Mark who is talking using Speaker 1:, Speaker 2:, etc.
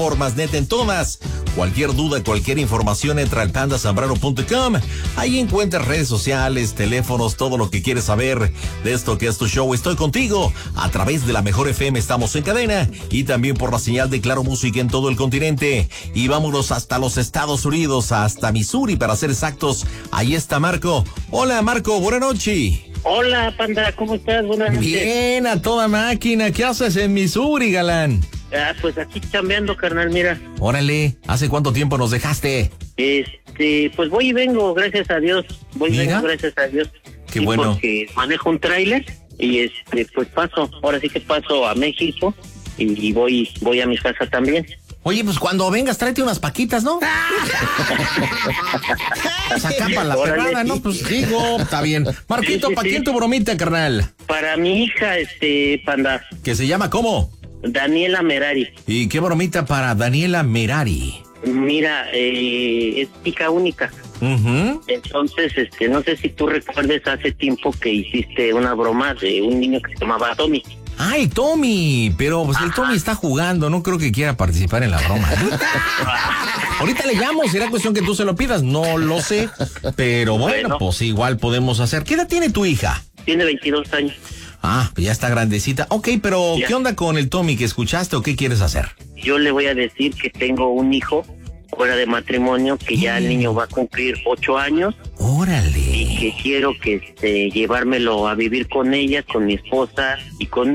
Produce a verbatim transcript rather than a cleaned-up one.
Speaker 1: Formas net en todas. Cualquier duda, cualquier información, entra al panda zambrano punto com. Ahí encuentras redes sociales, teléfonos, todo lo que quieres saber de esto que es tu show. Estoy contigo a través de la Mejor F M. Estamos en cadena y también por la señal de Claro Música en todo el continente. Y vámonos hasta los Estados Unidos, hasta Missouri, para ser exactos. Ahí está Marco. Hola, Marco, buena noche.
Speaker 2: Hola, Panda, ¿cómo estás? Buenas noches.
Speaker 1: Bien, a toda máquina. ¿Qué haces en Missouri, galán?
Speaker 2: Ah, pues aquí chambeando, carnal, mira.
Speaker 1: Órale, ¿hace cuánto tiempo nos dejaste?
Speaker 2: Este, pues voy y vengo, gracias a Dios. Voy y
Speaker 1: Mira.
Speaker 2: vengo, gracias a Dios.
Speaker 1: Qué
Speaker 2: Sí,
Speaker 1: bueno.
Speaker 2: Porque manejo un tráiler y este, pues paso, ahora sí que paso a México y, y voy, voy a mi casa también.
Speaker 1: Oye, pues cuando vengas, tráete unas paquitas, ¿no? Saca para la
Speaker 2: Órale,
Speaker 1: perrada, ¿no?
Speaker 2: sí.
Speaker 1: Pues digo, está bien. Marquito,
Speaker 2: Sí, sí,
Speaker 1: ¿para
Speaker 2: sí.
Speaker 1: quién tu bromita, carnal?
Speaker 2: Para mi hija, este, Panda,
Speaker 1: ¿Que se llama cómo?
Speaker 2: Daniela Merari.
Speaker 1: ¿Y qué bromita para Daniela Merari?
Speaker 2: Mira, eh, es hija única.
Speaker 1: Uh-huh.
Speaker 2: Entonces, este, no sé si tú recuerdes hace tiempo que hiciste una broma de un niño que se llamaba Tommy.
Speaker 1: Ay, Tommy, pero pues el Tommy está jugando, no creo que quiera participar en la broma. ¿Eh? Ahorita le llamo, será cuestión que tú se lo pidas, no lo sé, pero bueno,
Speaker 2: Bueno.
Speaker 1: pues igual podemos hacer. ¿Qué edad tiene tu hija?
Speaker 2: Tiene veintidós años.
Speaker 1: Ah, pues ya está grandecita. Ok, pero
Speaker 2: Ya.
Speaker 1: ¿qué onda con el Tommy que escuchaste o qué quieres hacer?
Speaker 2: Yo le voy a decir que tengo un hijo fuera de matrimonio, que ya el niño va a cumplir ocho años y
Speaker 1: Órale.
Speaker 2: que quiero que este, llevármelo a vivir con ella, con mi esposa y con